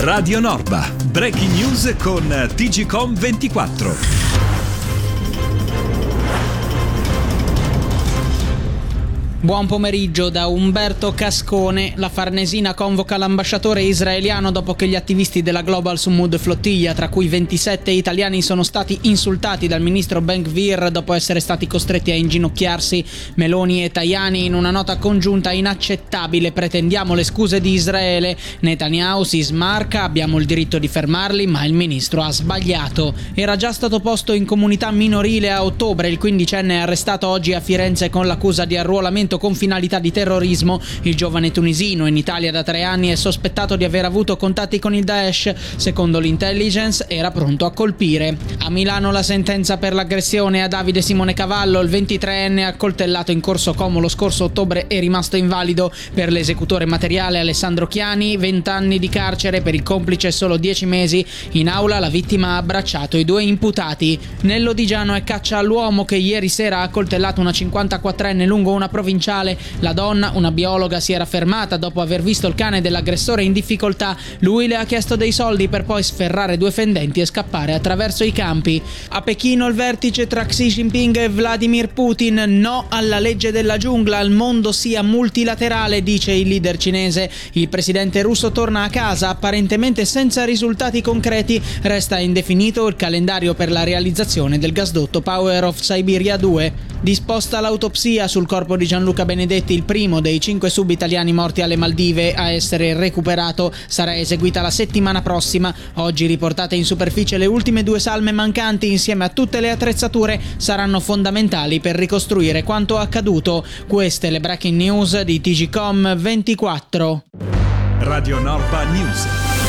Radio Norba, breaking news con TGcom24. Buon pomeriggio da Umberto Cascone. La Farnesina convoca l'ambasciatore israeliano dopo che gli attivisti della Global Sumud Flottiglia, tra cui 27 italiani, sono stati insultati dal ministro Ben-Gvir dopo essere stati costretti a inginocchiarsi. Meloni e Tajani in una nota congiunta: inaccettabile, pretendiamo le scuse di Israele. Netanyahu si smarca, abbiamo il diritto di fermarli, ma il ministro ha sbagliato. Era già stato posto in comunità minorile a ottobre. Il 15enne è arrestato oggi a Firenze con l'accusa di arruolamento con finalità di terrorismo. Il giovane tunisino, in Italia da 3 anni, è sospettato di aver avuto contatti con il Daesh. Secondo l'intelligence era pronto a colpire. A Milano la sentenza per l'aggressione a Davide Simone Cavallo, il 23enne accoltellato in Corso Como lo scorso ottobre è rimasto invalido. Per l'esecutore materiale Alessandro Chiani 20 anni di carcere, per il complice solo 10 mesi. In aula la vittima ha abbracciato i 2 imputati. Nell'Odigiano è caccia all'uomo che ieri sera ha accoltellato una 54enne lungo una provinciale. La donna, una biologa, si era fermata dopo aver visto il cane dell'aggressore in difficoltà. Lui le ha chiesto dei soldi per poi sferrare 2 fendenti e scappare attraverso i campi. A Pechino il vertice tra Xi Jinping e Vladimir Putin. No alla legge della giungla, il mondo sia multilaterale, dice il leader cinese. Il presidente russo torna a casa apparentemente senza risultati concreti. Resta indefinito il calendario per la realizzazione del gasdotto Power of Siberia 2. Disposta l'autopsia sul corpo di Gianluca Benedetti, il primo dei 5 sub-italiani morti alle Maldive a essere recuperato. Sarà eseguita la settimana prossima. Oggi riportate in superficie le ultime 2 salme mancanti, insieme a tutte le attrezzature, saranno fondamentali per ricostruire quanto accaduto. Queste le breaking news di TGcom24. Radio Norba News.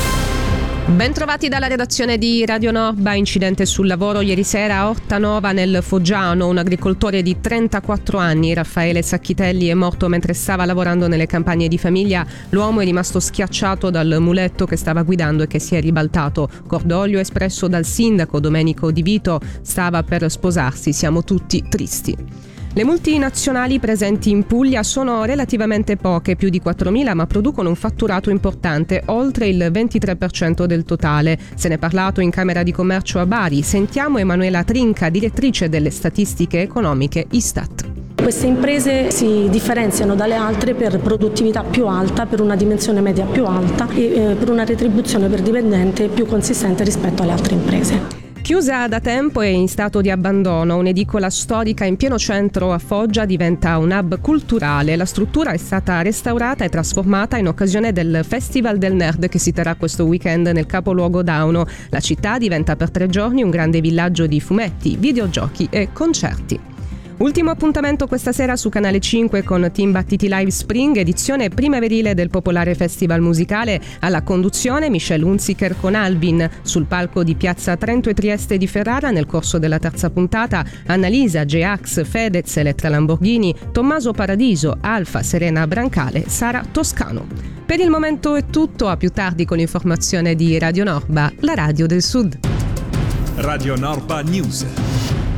Bentrovati dalla redazione di Radio Norba. Incidente sul lavoro ieri sera a Ortanova nel Foggiano. Un agricoltore di 34 anni, Raffaele Sacchitelli, è morto mentre stava lavorando nelle campagne di famiglia. L'uomo è rimasto schiacciato dal muletto che stava guidando e che si è ribaltato. Cordoglio espresso dal sindaco Domenico Di Vito. Stava per sposarsi. Siamo tutti tristi. Le multinazionali presenti in Puglia sono relativamente poche, più di 4.000, ma producono un fatturato importante, oltre il 23% del totale. Se ne è parlato in Camera di Commercio a Bari. Sentiamo Emanuela Trinca, direttrice delle statistiche economiche Istat. Queste imprese si differenziano dalle altre per produttività più alta, per una dimensione media più alta e per una retribuzione per dipendente più consistente rispetto alle altre imprese. Chiusa da tempo e in stato di abbandono, un'edicola storica in pieno centro a Foggia diventa un hub culturale. La struttura è stata restaurata e trasformata in occasione del Festival del Nerd che si terrà questo weekend nel capoluogo Dauno. La città diventa per 3 giorni un grande villaggio di fumetti, videogiochi e concerti. Ultimo appuntamento questa sera su Canale 5 con Team Battiti Live Spring, edizione primaverile del popolare festival musicale. Alla conduzione Michelle Hunziker con Albin. Sul palco di Piazza Trento e Trieste di Ferrara, nel corso della 3ª puntata, Annalisa, J-Ax, Fedez, Elettra Lamborghini, Tommaso Paradiso, Alfa, Serena Brancale, Sara Toscano. Per il momento è tutto, a più tardi con l'informazione di Radio Norba, la radio del Sud. Radio Norba News.